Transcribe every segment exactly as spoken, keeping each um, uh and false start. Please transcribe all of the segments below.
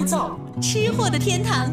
灶，吃货的天堂。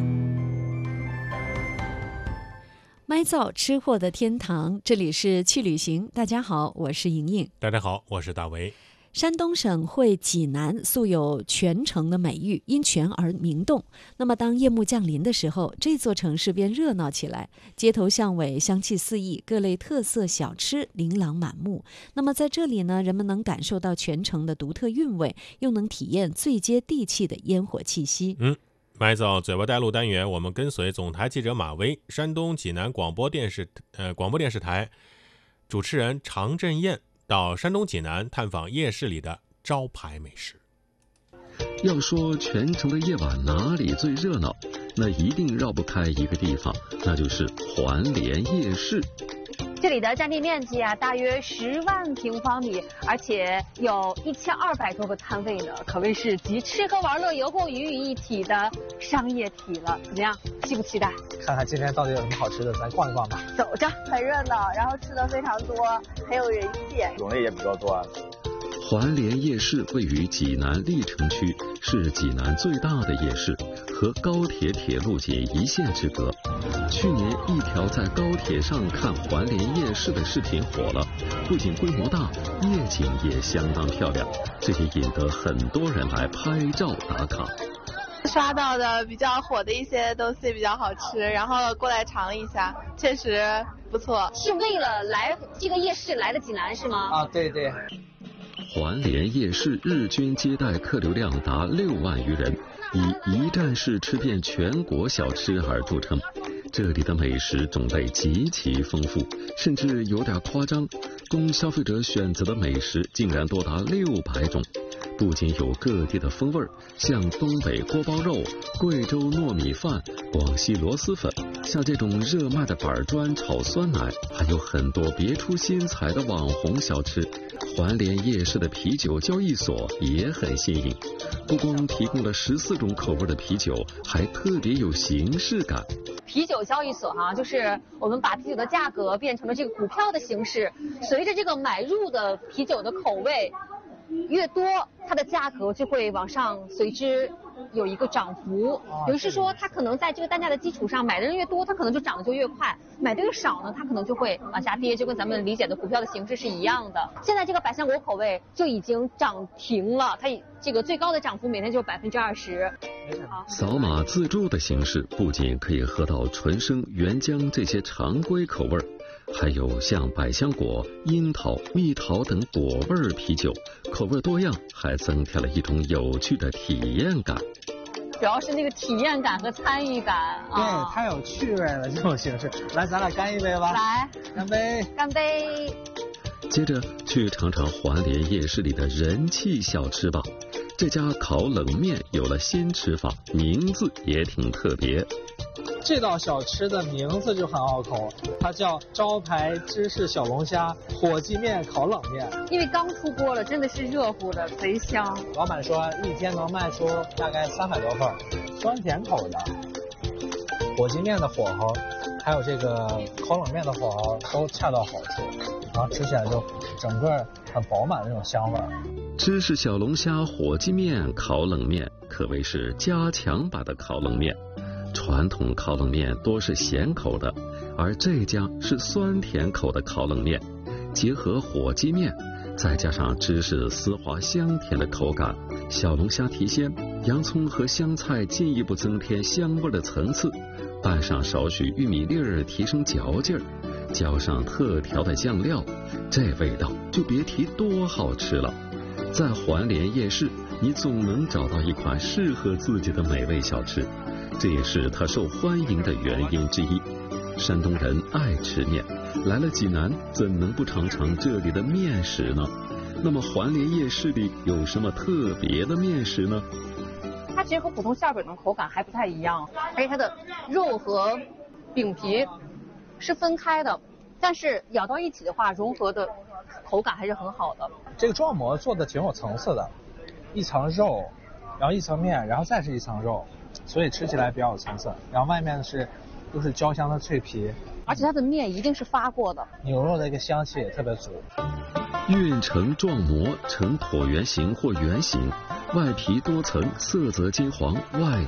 麦灶吃货的天堂，这里是去旅行。大家好，我是莹莹。 大家好，我是大为。 山东省会济南素有泉城的美誉，因泉而名动。那么当夜幕降临的时候，这座城市便热闹起来，街头巷尾香气四溢，各类特色小吃琳琅满目。那么在这里呢，人们能感受到泉城的独特韵味，又能体验最接地气的烟火气息。 嗯。麦灶嘴巴带路单元，我们跟随总台记者马威、山东济南广播电视呃广播电视台主持人常振燕到山东济南探访夜市里的招牌美食。 要说泉城的夜晚哪里最热闹，那一定绕不开一个地方，那就是环联夜市。 这里的占地面积啊，大约十万平方米，而且有一千二百多个摊位呢，可谓是集吃喝玩乐游购娱于一体的商业体了。怎么样，期不期待？ 看看今天到底有什么好吃的，咱逛一逛吧。 走着， 很热闹，然后吃的非常多，很有人气， 种类也比较多啊。 环联夜市位于济南历城区，是济南最大的夜市，和高铁铁路仅一线之隔。去年一条在高铁上看环联夜市的视频火了，不仅规模大，夜景也相当漂亮，这也引得很多人来拍照打卡。 刷到的比较火的一些东西比较好吃，然后过来尝了一下，确实不错。 是为了来这个夜市来的济南是吗？ 啊，对对。 环联夜市日均接待客流量达六万余人，以一站式吃遍全国小吃而著称。这里的美食种类极其丰富，甚至有点夸张，供消费者选择的美食竟然多达六百种。不仅有各地的风味，像东北锅包肉、贵州糯米饭、广西螺蛳粉，像这种热卖的板砖炒酸奶，还有很多别出心裁的网红小吃。环联夜市的啤酒交易所也很新颖，不光提供了十四种口味的啤酒，还特别有形式感。 啤酒交易所哈、啊，就是我们把啤酒的价格变成了这个股票的形式，随着这个买入的啤酒的口味越多，它的价格就会往上随之有一个涨幅。也就是说，它可能在这个单价的基础上，买的人越多，它可能就涨得就越快；买的越少呢，它可能就会往下跌，就跟咱们理解的股票的形式是一样的。现在这个百香果口味就已经涨停了，它这个最高的涨幅每天就是百分之二十。 扫码自助的形式不仅可以喝到纯生、原浆这些常规口味，还有像百香果、樱桃、蜜桃等果味啤酒，口味多样，还增添了一种有趣的体验感。 主要是那个体验感和参与感啊， 对，太有趣味了这种形式。来，咱俩干一杯吧。 来， 干杯！ 干杯！ 接着去尝尝环联夜市里的人气小吃吧。这家烤冷面有了新吃法，名字也挺特别。 这道小吃的名字就很拗口，它叫招牌芝士小龙虾火鸡面烤冷面。 因为刚出锅了，真的是热乎的，贼香。 老板说一天能卖出大概三百多份，酸甜口的。火鸡面的火候，还有这个烤冷面的火候都恰到好处，然后吃起来就整个很饱满的那种香味。 芝士小龙虾火鸡面烤冷面可谓是加强版的烤冷面。传统烤冷面多是咸口的，而这家是酸甜口的烤冷面，结合火鸡面，再加上芝士丝滑香甜的口感，小龙虾提鲜，洋葱和香菜进一步增添香味的层次，拌上少许玉米粒儿提升嚼劲儿，浇上特调的酱料，这味道就别提多好吃了。在环联夜市，你总能找到一款适合自己的美味小吃，这也是它受欢迎的原因之一。山东人爱吃面，来了济南怎能不尝尝这里的面食呢？那么环联夜市里有什么特别的面食呢？ 它其实和普通馅饼的口感还不太一样，而且它的肉和饼皮是分开的，但是咬到一起的话，融合的口感还是很好的。 这个撞馍做的挺有层次的，一层肉，然后一层面，然后再是一层肉，所以吃起来比较有层次。然后外面是都是焦香的脆皮， 而且它的面一定是发过的， 牛肉的一个香气也特别足。 运成撞馍呈椭圆形或圆形，外皮多层，色泽金黄，外